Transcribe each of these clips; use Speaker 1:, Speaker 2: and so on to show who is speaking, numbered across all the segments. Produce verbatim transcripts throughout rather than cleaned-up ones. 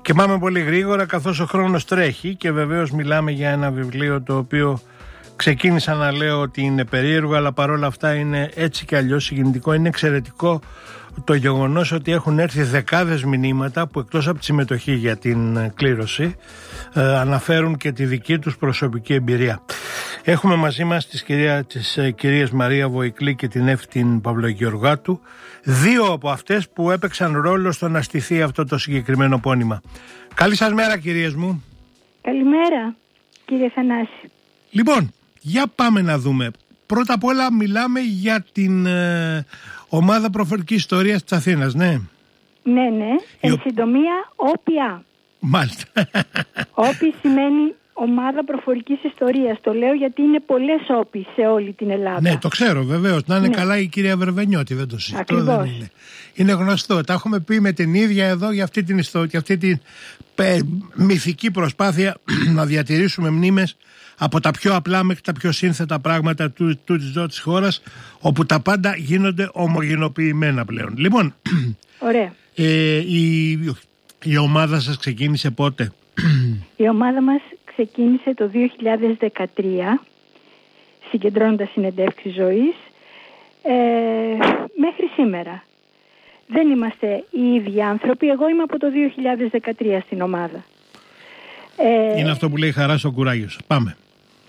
Speaker 1: Και πάμε πολύ γρήγορα καθώς ο χρόνος τρέχει και βεβαίως μιλάμε για ένα βιβλίο το οποίο ξεκίνησα να λέω ότι είναι περίεργο, αλλά παρόλα αυτά είναι έτσι και αλλιώς συγκινητικό. Είναι εξαιρετικό το γεγονός ότι έχουν έρθει δεκάδες μηνύματα που εκτός από τη συμμετοχή για την κλήρωση ε, αναφέρουν και τη δική τους προσωπική εμπειρία. Έχουμε μαζί μας τις, κυρία, τις ε, κυρίες Μαρία Βοηκλή και την Εύτην Παυλογεωργάτου, δύο από αυτές που έπαιξαν ρόλο στο να στηθεί αυτό το συγκεκριμένο πόνημα. Καλή σας μέρα, κυρίες μου.
Speaker 2: Καλημέρα, κύριε Θανάση.
Speaker 1: Λοιπόν, για πάμε να δούμε. Πρώτα απ' όλα μιλάμε για την ε, ομάδα προφορικής ιστορίας της Αθήνας, ναι.
Speaker 2: Ναι, ναι. Εν
Speaker 1: Η...
Speaker 2: συντομία, όπια.
Speaker 1: Μάλιστα.
Speaker 2: Όπι σημαίνει ομάδα προφορικής ιστορίας. Το λέω γιατί είναι πολλές όπι σε όλη την Ελλάδα.
Speaker 1: Ναι, το ξέρω βεβαίως. Να είναι
Speaker 2: ναι.
Speaker 1: καλά η κυρία Βερβενιώτη, δεν το συζητώ.
Speaker 2: Ακριβώς.
Speaker 1: Δεν είναι. Είναι γνωστό. Τα έχουμε πει με την ίδια εδώ για αυτή την ιστορία, για αυτή την πε, μυθική προσπάθεια να διατηρήσουμε μνήμες από τα πιο απλά μέχρι τα πιο σύνθετα πράγματα του, του της ζώης της χώρας, όπου τα πάντα γίνονται ομογενοποιημένα πλέον. Λοιπόν,
Speaker 2: ωραία.
Speaker 1: Ε, η, η ομάδα σας ξεκίνησε πότε?
Speaker 2: Η ομάδα μας ξεκίνησε το δύο χιλιάδες δεκατρία, συγκεντρώνοντας συνεντεύξεις ζωής, ε, μέχρι σήμερα. Δεν είμαστε οι ίδιοι άνθρωποι. Εγώ είμαι από το δύο χιλιάδες δεκατρία στην ομάδα. Ε,
Speaker 1: Είναι αυτό που λέει χαρά στο κουράγιο σας. Πάμε.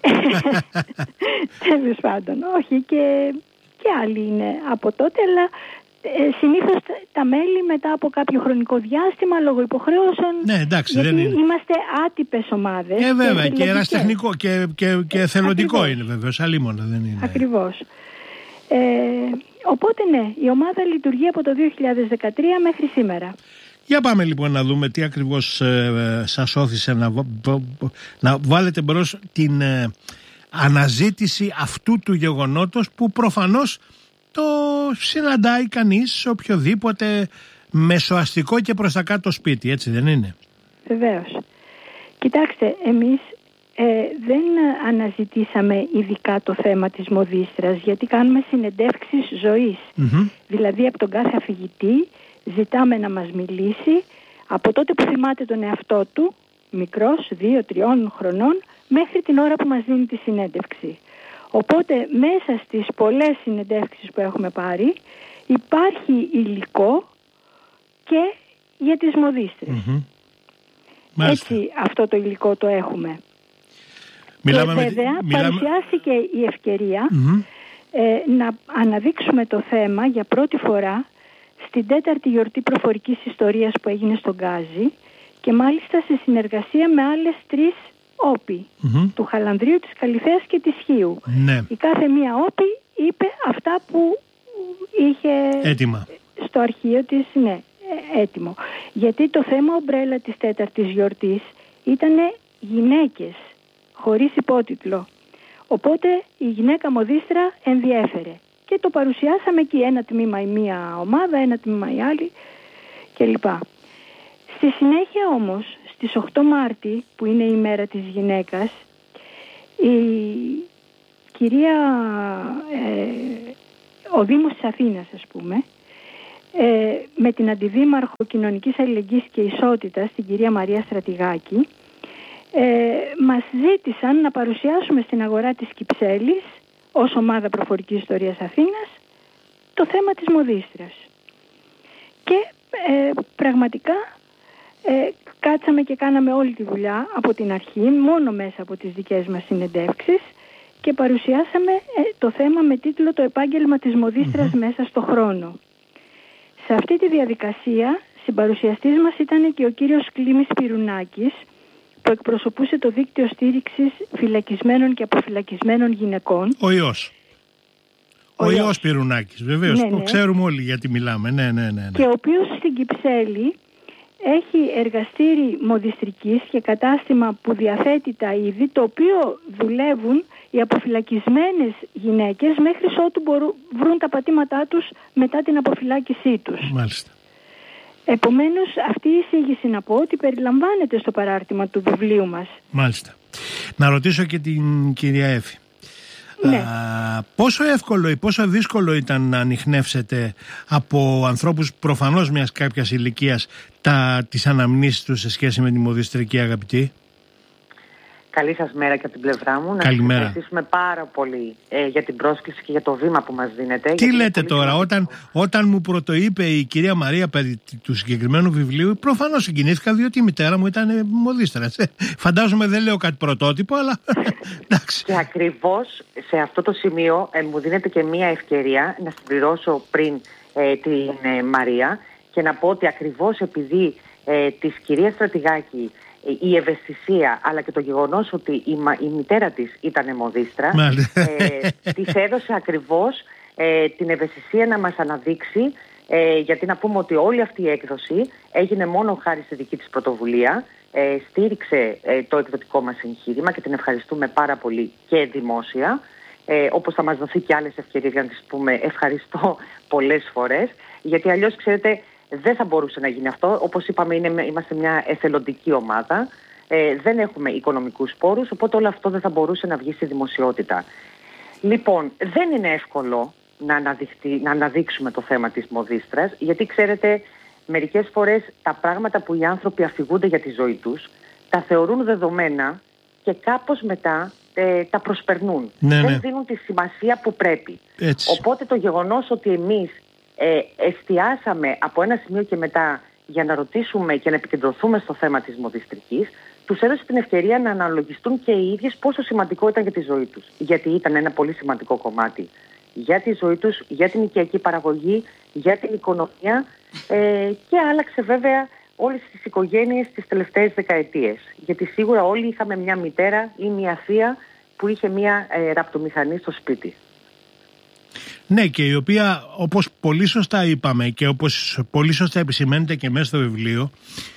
Speaker 2: Τέλος πάντων, όχι, και, και άλλοι είναι από τότε, αλλά ε, συνήθως τα μέλη μετά από κάποιο χρονικό διάστημα λόγω υποχρεώσεων.
Speaker 1: Ναι, εντάξει,
Speaker 2: γιατί
Speaker 1: δεν είναι.
Speaker 2: Είμαστε άτυπες ομάδες.
Speaker 1: Ε, βέβαια, και,
Speaker 2: και
Speaker 1: ερασιτεχνικό και, και, και θελοντικό
Speaker 2: Ακριβώς.
Speaker 1: είναι βεβαίως, αλίμονα δεν είναι.
Speaker 2: Ακριβώς. Ε, οπότε ναι, η ομάδα λειτουργεί από το δύο χιλιάδες δεκατρία μέχρι σήμερα.
Speaker 1: Για πάμε λοιπόν να δούμε τι ακριβώς ε, σας όθησε να, να βάλετε μπρος την ε, αναζήτηση αυτού του γεγονότος που προφανώς το συναντάει κανείς σε οποιοδήποτε μεσοαστικό και προς τα κάτω σπίτι, έτσι δεν είναι?
Speaker 2: Βεβαίως. Κοιτάξτε, εμείς ε, δεν αναζητήσαμε ειδικά το θέμα της μοδίστρας, γιατί κάνουμε συνεντεύξεις ζωής.
Speaker 1: Mm-hmm.
Speaker 2: Δηλαδή από τον κάθε αφηγητή ζητάμε να μας μιλήσει από τότε που θυμάται τον εαυτό του, μικρός, δύο, τριών χρονών, μέχρι την ώρα που μας δίνει τη συνέντευξη. Οπότε μέσα στις πολλές συνεντεύξεις που έχουμε πάρει υπάρχει υλικό και για τις μοδίστρες.
Speaker 1: Mm-hmm.
Speaker 2: Έτσι αυτό το υλικό το έχουμε.
Speaker 1: Μιλάμε
Speaker 2: και βέβαια
Speaker 1: με... μιλάμε...
Speaker 2: παρουσιάστηκε η ευκαιρία
Speaker 1: mm-hmm.
Speaker 2: ε, να αναδείξουμε το θέμα για πρώτη φορά στην τέταρτη γιορτή προφορικής ιστορίας που έγινε στον Γκάζι και μάλιστα σε συνεργασία με άλλες τρεις όπι,
Speaker 1: mm-hmm.
Speaker 2: του Χαλανδρίου, της Καλυθέας και της Χίου.
Speaker 1: Ναι.
Speaker 2: Η κάθε μία όπι είπε αυτά που είχε
Speaker 1: έτοιμα
Speaker 2: στο αρχείο της, ναι, έτοιμο. Γιατί το θέμα ομπρέλα της τέταρτης γιορτής ήταν γυναίκες, χωρίς υπότιτλο. Οπότε η γυναίκα μοδίστρα ενδιέφερε. Και το παρουσιάσαμε εκεί, ένα τμήμα η μία ομάδα, ένα τμήμα η άλλη κλπ. Στη συνέχεια όμως, στις οκτώ Μάρτη, που είναι η μέρα της γυναίκας, η κυρία, ε, ο Δήμος της Αθήνας ας πούμε, ε, με την Αντιδήμαρχο Κοινωνικής Αλληλεγγύης και Ισότητας, την κυρία Μαρία Στρατηγάκη, ε, μας ζήτησαν να παρουσιάσουμε στην αγορά της Κυψέλης ως ομάδα προφορικής ιστορίας Αθήνας το θέμα της μοδίστρας. Και ε, πραγματικά ε, κάτσαμε και κάναμε όλη τη δουλειά από την αρχή, μόνο μέσα από τις δικές μας συνεντεύξεις, και παρουσιάσαμε ε, το θέμα με τίτλο «Το επάγγελμα της μοδίστρας mm-hmm. μέσα στο χρόνο». Σε αυτή τη διαδικασία συμπαρουσιαστής μας ήταν και ο κύριος Κλήμης Πυρουνάκης, που εκπροσωπούσε το δίκτυο στήριξης φυλακισμένων και αποφυλακισμένων γυναικών.
Speaker 1: Ο Υιός. Ο, ο Υιός Πυρουνάκης, βεβαίως.
Speaker 2: Ναι, ναι.
Speaker 1: Ξέρουμε όλοι γιατί μιλάμε. Ναι, ναι, ναι, ναι.
Speaker 2: Και ο οποίος στην Κυψέλη έχει εργαστήρι μοδιστρικής και κατάστημα που διαθέτει τα είδη, το οποίο δουλεύουν οι αποφυλακισμένες γυναίκες μέχρι ότου μπορούν, βρουν τα πατήματά τους μετά την αποφυλάκησή τους.
Speaker 1: Μάλιστα.
Speaker 2: Επομένως, αυτή η εισήγηση να πω ότι περιλαμβάνεται στο παράρτημα του βιβλίου μας.
Speaker 1: Μάλιστα. Να ρωτήσω και την κυρία Εύη.
Speaker 2: Ναι.
Speaker 1: Α, πόσο εύκολο ή πόσο δύσκολο ήταν να ανιχνεύσετε από ανθρώπους προφανώς μιας κάποιας ηλικίας τα, τις αναμνήσεις τους σε σχέση με τη μοδιστρική, αγαπητή?
Speaker 3: Καλή σας μέρα και από την πλευρά μου.
Speaker 1: Καλημέρα.
Speaker 3: Να σας ευχαριστήσουμε πάρα πολύ ε, για την πρόσκληση και για το βήμα που μας δίνετε.
Speaker 1: Τι λέτε τώρα, όταν, όταν μου πρωτοείπε η κυρία Μαρία περί του συγκεκριμένου βιβλίου, προφανώς συγκινήθηκα, διότι η μητέρα μου ήταν μοδίστρα. Φαντάζομαι δεν λέω κάτι πρωτότυπο, αλλά εντάξει.
Speaker 3: Και ακριβώς σε αυτό το σημείο ε, μου δίνεται και μία ευκαιρία να συμπληρώσω πριν ε, την ε, Μαρία και να πω ότι ακριβώς επειδή ε, της κυρίας Στρατηγάκη η ευαισθησία αλλά και το γεγονός ότι η, η μητέρα της ήταν μοδίστρα ε, της έδωσε ακριβώς ε, την ευαισθησία να μας αναδείξει, ε, γιατί να πούμε ότι όλη αυτή η έκδοση έγινε μόνο χάρη στη δική της πρωτοβουλία, ε, στήριξε ε, το εκδοτικό μας εγχείρημα και την ευχαριστούμε πάρα πολύ και δημόσια, ε, όπως θα μας δοθεί και άλλες ευκαιρίες για να της πούμε ευχαριστώ πολλές φορές, γιατί αλλιώς ξέρετε δεν θα μπορούσε να γίνει αυτό. Όπως είπαμε, είναι, είμαστε μια εθελοντική ομάδα. Ε, δεν έχουμε οικονομικούς πόρους, οπότε όλο αυτό δεν θα μπορούσε να βγει στη δημοσιότητα. Λοιπόν, δεν είναι εύκολο να, αναδειχτεί, να αναδείξουμε το θέμα της μοδίστρας, γιατί ξέρετε, μερικές φορές τα πράγματα που οι άνθρωποι αφηγούνται για τη ζωή τους, τα θεωρούν δεδομένα και κάπως μετά ε, τα προσπερνούν.
Speaker 1: Ναι,
Speaker 3: δεν
Speaker 1: ναι.
Speaker 3: δίνουν τη σημασία που πρέπει.
Speaker 1: Έτσι.
Speaker 3: Οπότε το γεγονός ότι εμείς Ε, εστιάσαμε από ένα σημείο και μετά για να ρωτήσουμε και να επικεντρωθούμε στο θέμα της μοδιστρικής, τους έδωσε την ευκαιρία να αναλογιστούν και οι ίδιες πόσο σημαντικό ήταν για τη ζωή τους. Γιατί ήταν ένα πολύ σημαντικό κομμάτι για τη ζωή τους, για την οικιακή παραγωγή, για την οικονομία ε, και άλλαξε βέβαια όλες τις οικογένειες τις τελευταίες δεκαετίες. Γιατί σίγουρα όλοι είχαμε μια μητέρα ή μια θεία που είχε μια ε, ραπτομηχανή στο σπίτι.
Speaker 1: Ναι, και η οποία, όπως πολύ σωστά είπαμε και όπως πολύ σωστά επισημαίνεται και μέσα στο βιβλίο,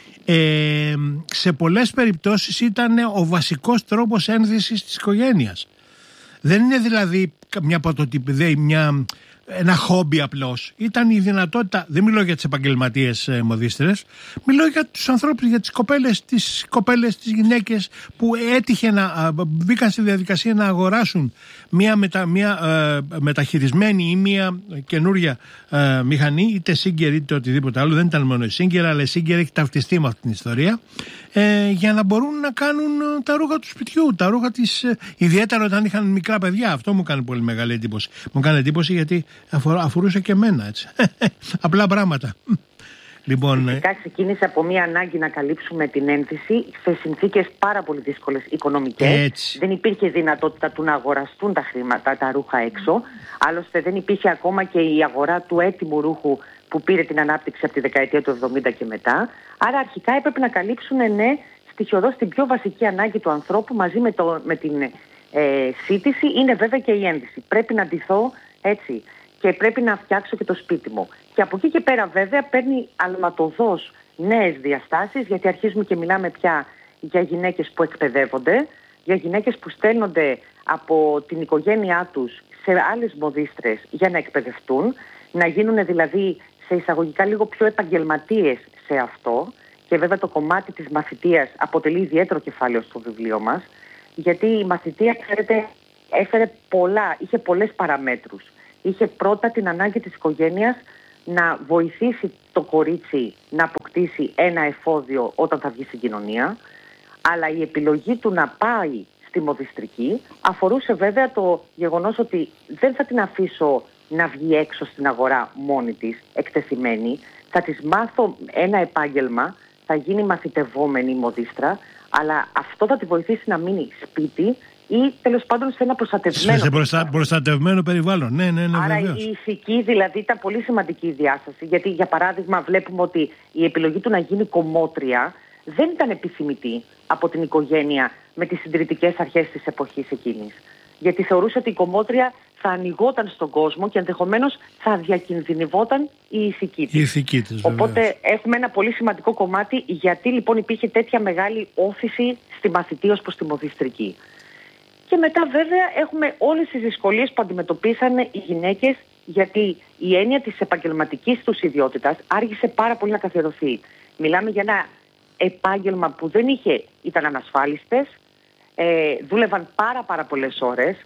Speaker 1: ε, σε πολλές περιπτώσεις ήταν ο βασικός τρόπος ένδυσης της οικογένειας. Δεν είναι δηλαδή μια πρωτοτυπική, μια... ένα χόμπι απλώς. Ήταν η δυνατότητα, δεν μιλώ για τις επαγγελματίες ε, μοδίστρες, μιλώ για τους ανθρώπους, για τις κοπέλες, τις κοπέλες, τις γυναίκες που έτυχε να α, μπήκαν στη διαδικασία να αγοράσουν μια, μετα, μια ε, μεταχειρισμένη ή μια καινούρια ε, μηχανή, είτε Singer είτε οτιδήποτε άλλο. Δεν ήταν μόνο η Singer, αλλά η Singer έχει ταυτιστεί με αυτή την ιστορία, ε, για να μπορούν να κάνουν τα ρούχα του σπιτιού, τα ρούχα της, ε, ιδιαίτερα όταν είχαν μικρά παιδιά. Αυτό μου κάνει πολύ μεγάλη εντύπωση. Μου κάνει εντύπωση γιατί αφορούσε και εμένα, έτσι. Απλά πράγματα. Λοιπόν,
Speaker 3: φυσικά ξεκίνησε από μια ανάγκη να καλύψουμε την ένδυση σε συνθήκες πάρα πολύ δύσκολες οικονομικές.
Speaker 1: Έτσι.
Speaker 3: Δεν υπήρχε δυνατότητα του να αγοραστούν τα χρήματα, τα ρούχα έξω. Άλλωστε δεν υπήρχε ακόμα και η αγορά του έτοιμου ρούχου που πήρε την ανάπτυξη από τη δεκαετία του εβδομήντα και μετά. Άρα αρχικά έπρεπε να καλύψουν, ναι, στοιχειοδός την πιο βασική ανάγκη του ανθρώπου μαζί με, το, με την ε, σύντηση, είναι βέβαια και η ένδυση. Πρέπει να ντυθώ έτσι και πρέπει να φτιάξω και το σπίτι μου. Και από εκεί και πέρα βέβαια παίρνει αλματοδός νέες διαστάσεις, γιατί αρχίζουμε και μιλάμε πια για γυναίκες που εκπαιδεύονται, για γυναίκες που στέλνονται από την οικογένειά τους σε άλλες μοδίστρες για να εκπαιδευτούν, να γίνουν δηλαδή σε εισαγωγικά λίγο πιο επαγγελματίες σε αυτό. Και βέβαια το κομμάτι της μαθητείας αποτελεί ιδιαίτερο κεφάλαιο στο βιβλίο μας, γιατί η μαθητεία, ξέρετε, έφερε πολλά, είχε πολλές παραμέτρους. Είχε πρώτα την ανάγκη της οικογένειας να βοηθήσει το κορίτσι να αποκτήσει ένα εφόδιο όταν θα βγει στην κοινωνία, αλλά η επιλογή του να πάει στη μοδιστρική αφορούσε βέβαια το γεγονός ότι δεν θα την αφήσω να βγει έξω στην αγορά μόνη της, εκτεθειμένη, θα της μάθω ένα επάγγελμα, θα γίνει μαθητευόμενη μοδίστρα, αλλά αυτό θα τη βοηθήσει να μείνει σπίτι ή τέλος πάντων σε ένα προστατευμένο
Speaker 1: σε προστα... προστατευμένο περιβάλλον. Ναι, ναι, ναι,
Speaker 3: άρα
Speaker 1: βεβαίως.
Speaker 3: η ηθική δηλαδή ήταν πολύ σημαντική η διάσταση, γιατί για παράδειγμα βλέπουμε ότι η επιλογή του να γίνει κομμότρια δεν ήταν επιθυμητή από την οικογένεια με τις συντηρητικές αρχές της εποχής εκείνης. Γιατί θεωρούσε ότι η κομμότρια θα ανοιγόταν στον κόσμο και ενδεχομένως θα διακινδυνευόταν η ηθική της.
Speaker 1: Η ηθική της,
Speaker 3: Οπότε έχουμε ένα πολύ σημαντικό κομμάτι γιατί λοιπόν υπήρχε τέτοια μεγάλη όθηση στη μαθητεία ως προς τη μοδιστρική. Και μετά βέβαια έχουμε όλες τις δυσκολίες που αντιμετωπίσαν οι γυναίκες, γιατί η έννοια της επαγγελματικής τους ιδιότητας άργησε πάρα πολύ να καθιερωθεί. Μιλάμε για ένα επάγγελμα που δεν είχε, ήταν ανασφάλιστες, ε, δούλευαν πάρα πάρα πολλές ώρες,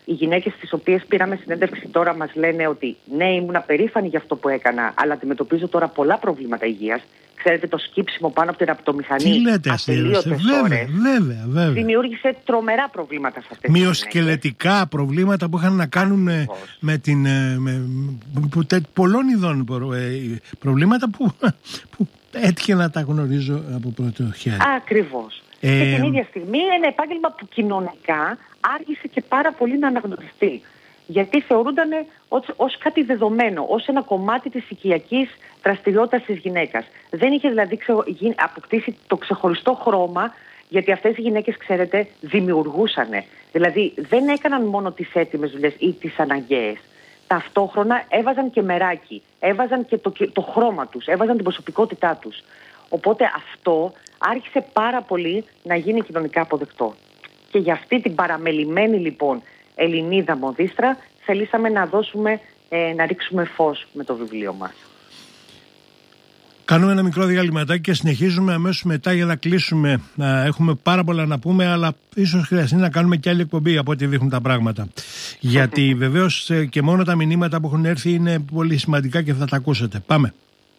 Speaker 3: Οι γυναίκες τις οποίες πήραμε συνέντευξη τώρα μας λένε ότι ναι, ήμουν περήφανη για αυτό που έκανα, αλλά αντιμετωπίζω τώρα πολλά προβλήματα υγείας. Ξέρετε, το σκύψιμο πάνω από την ραπτομηχανή.
Speaker 1: Τι λέτε, ατελείωτες ώρες βέβαια, βέβαια.
Speaker 3: Δημιούργησε τρομερά προβλήματα σε αυτές.
Speaker 1: Μυοσκελετικά προβλήματα που είχαν να κάνουν ε, με την. Ε, με, που, τε, πολλών ειδών ε, προβλήματα που, που έτυχε να τα γνωρίζω από πρώτο χέρι.
Speaker 3: Ακριβώς.
Speaker 1: Ε,
Speaker 3: και την ίδια στιγμή ένα επάγγελμα που κοινωνικά άργησε και πάρα πολύ να αναγνωριστεί. Γιατί θεωρούνταν ως, ως κάτι δεδομένο, ως ένα κομμάτι της οικιακής δραστηριότητας της γυναίκας. Δεν είχε δηλαδή ξε, αποκτήσει το ξεχωριστό χρώμα, γιατί αυτές οι γυναίκες, ξέρετε, δημιουργούσαν. Δηλαδή δεν έκαναν μόνο τις έτοιμες δουλειές ή τις αναγκαίες. Ταυτόχρονα έβαζαν και μεράκι, έβαζαν και το, το χρώμα τους, έβαζαν την προσωπικότητά τους. Οπότε αυτό άρχισε πάρα πολύ να γίνει κοινωνικά αποδεκτό. Και για αυτή την παραμελημένη λοιπόν Ελληνίδα μοδίστρα θελήσαμε να δώσουμε, ε, να ρίξουμε φως με το βιβλίο μας.
Speaker 1: Κάνουμε ένα μικρό διαλυματάκι και συνεχίζουμε αμέσως μετά για να κλείσουμε. Έχουμε πάρα πολλά να πούμε, αλλά ίσως χρειαστεί να κάνουμε και άλλη εκπομπή από ό,τι δείχνουν τα πράγματα. Γιατί βεβαίως και μόνο τα μηνύματα που έχουν έρθει είναι πολύ σημαντικά και θα τα ακούσετε. Πάμε.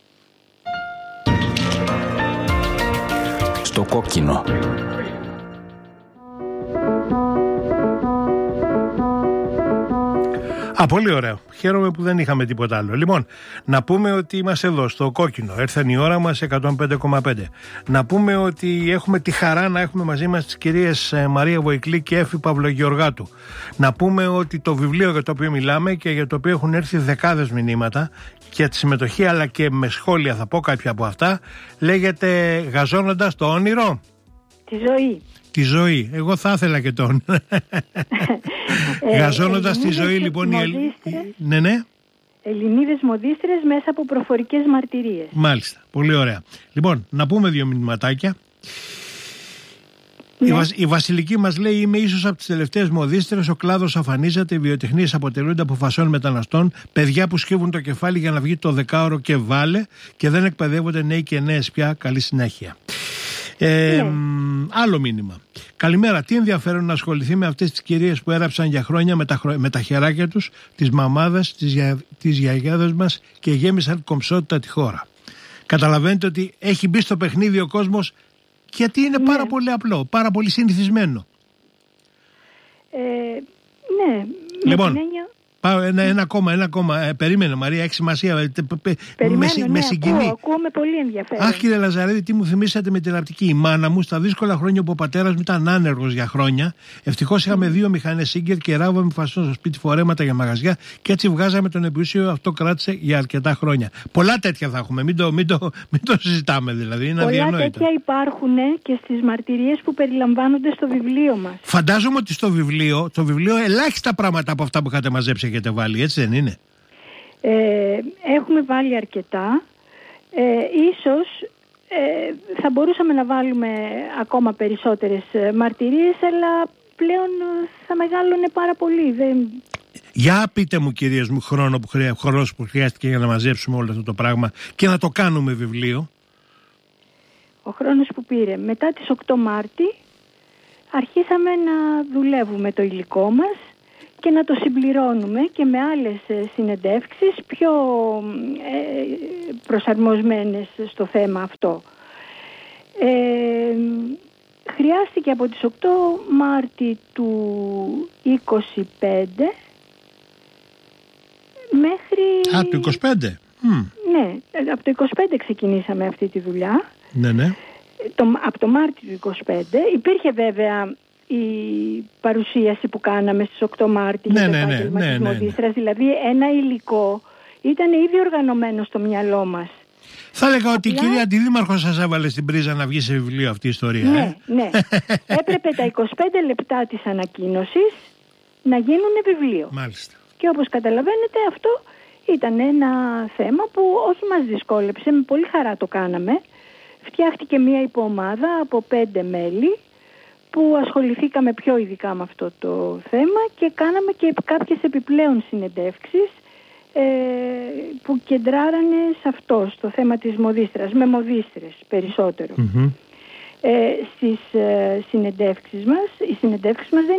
Speaker 4: Στο κόκκινο.
Speaker 1: Α, πολύ ωραίο. Χαίρομαι που δεν είχαμε τίποτα άλλο. Λοιπόν, να πούμε ότι είμαστε εδώ στο κόκκινο. Έρθαν η ώρα μας εκατόν πέντε κόμμα πέντε. Να πούμε ότι έχουμε τη χαρά να έχουμε μαζί μας τις κυρίες Μαρία Βοηκλή και Έφη Παυλογεωργάτου. Να πούμε ότι το βιβλίο για το οποίο μιλάμε και για το οποίο έχουν έρθει δεκάδες μηνύματα και τη συμμετοχή αλλά και με σχόλια, θα πω κάποια από αυτά, λέγεται «Γαζώνοντας το όνειρο».
Speaker 2: Τη ζωή.
Speaker 1: Τη ζωή. Εγώ θα ήθελα και τον. Γαζώνοντας τη ζωή, λοιπόν. Η... Ναι, ναι.
Speaker 2: Ελληνίδες μοδίστρες μέσα από προφορικές μαρτυρίες.
Speaker 1: Μάλιστα. Πολύ ωραία. Λοιπόν, να πούμε δύο μηνυματάκια. Ναι. Η, Βα... η Βασιλική μας λέει: είμαι ίσως από τις τελευταίες μοδίστρες. Ο κλάδος αφανίζεται. Οι βιοτεχνίες αποτελούνται από φασών μεταναστών. Παιδιά που σκύβουν το κεφάλι για να βγει το δεκάωρο και βάλε. Και δεν εκπαιδεύονται νέοι και νέες πια. Καλή συνέχεια. Ε, ναι. Άλλο μήνυμα. Καλημέρα. Τι ενδιαφέρον να ασχοληθεί με αυτές τις κυρίες που έραψαν για χρόνια με τα, με τα χεράκια τους, τις μαμάδες, τις, για, τις γιαγιάδες μας και γέμισαν κομψότητα τη χώρα. Καταλαβαίνετε ότι έχει μπει στο παιχνίδι ο κόσμος, γιατί είναι ναι. πάρα πολύ απλό, πάρα πολύ συνηθισμένο.
Speaker 2: Ε, ναι.
Speaker 1: Λοιπόν, με έννοια... Πάω ένα, ένα ακόμα, ένα ακόμα. Ε, περίμενε Μαρία, έχει σημασία.
Speaker 2: Περιμένω,
Speaker 1: με,
Speaker 2: ναι,
Speaker 1: με συγκινεί.
Speaker 2: Ακούω, ακούω με πολύ ενδιαφέρον.
Speaker 1: Αχ, κύριε Λαζαρίδη, τι μου θυμήσατε με την ραπτική. Η μάνα μου, στα δύσκολα χρόνια που ο πατέρας μου ήταν άνεργος για χρόνια, ευτυχώς είχαμε mm. δύο μηχανές Σίγκερ και ράβαμε φασόν στο σπίτι φορέματα για μαγαζιά και έτσι βγάζαμε τον επιούσιο. Αυτό κράτησε για αρκετά χρόνια. Πολλά τέτοια θα έχουμε. Μην το, μην το, μην το συζητάμε δηλαδή. Είναι
Speaker 2: πολλά
Speaker 1: αδιανόητο.
Speaker 2: Τέτοια υπάρχουν και στις μαρτυρίες που περιλαμβάνονται στο βιβλίο μας.
Speaker 1: Φαντάζομαι ότι στο βιβλίο, το βιβλίο ελάχιστα πράγματα από αυτά που είχατε μαζέψει έχετε βάλει, έτσι δεν είναι?
Speaker 2: Ε, έχουμε βάλει αρκετά. Ε, ίσως ε, θα μπορούσαμε να βάλουμε ακόμα περισσότερες μαρτυρίες, αλλά πλέον θα μεγάλωνε πάρα πολύ. Δεν...
Speaker 1: Για πείτε μου, κυρίες μου, χρόνο που, χρειά, χρόνος που χρειάστηκε για να μαζέψουμε όλο αυτό το πράγμα και να το κάνουμε βιβλίο.
Speaker 2: Ο χρόνος που πήρε. Μετά τις οκτώ Μάρτη αρχίσαμε να δουλεύουμε το υλικό μας και να το συμπληρώνουμε και με άλλες συνεντεύξεις πιο ε, προσαρμοσμένες στο θέμα αυτό. Ε, χρειάστηκε από τις οκτώ Μάρτη του είκοσι πέντε μέχρι...
Speaker 1: Α, το είκοσι πέντε. Mm.
Speaker 2: Ναι, από το είκοσι πέντε ξεκινήσαμε αυτή τη δουλειά.
Speaker 1: Ναι, ναι.
Speaker 2: Το, από το Μάρτιο του είκοσι πέντε υπήρχε βέβαια η παρουσίαση που κάναμε στις οκτώ Μάρτη
Speaker 1: ναι,
Speaker 2: για το
Speaker 1: ναι,
Speaker 2: επάγγελμα
Speaker 1: ναι,
Speaker 2: της
Speaker 1: ναι,
Speaker 2: μοδίστρας. Δηλαδή ένα υλικό ήταν ήδη οργανωμένο στο μυαλό μας.
Speaker 1: Θα έλεγα ότι
Speaker 2: Απλά...
Speaker 1: η κυρία Αντιδήμαρχος σας έβαλε στην πρίζα να βγει σε βιβλίο αυτή η ιστορία.
Speaker 2: Ναι,
Speaker 1: ε?
Speaker 2: ναι. Έπρεπε τα είκοσι πέντε λεπτά της ανακοίνωσης να γίνουν βιβλίο.
Speaker 1: Μάλιστα.
Speaker 2: Και όπως καταλαβαίνετε αυτό ήταν ένα θέμα που όχι μας δυσκόλεψε, με πολύ χαρά το κάναμε. Φτιάχτηκε μια υποομάδα από πέντε μέλη που ασχοληθήκαμε πιο ειδικά με αυτό το θέμα και κάναμε και κάποιες επιπλέον συνεντεύξεις ε, που κεντράρανε σε αυτό, στο θέμα της μοδίστρας, με μοδίστρες περισσότερο. Mm-hmm. Ε, στις ε, συνεντεύξεις μας, οι συνεντεύξεις μας δεν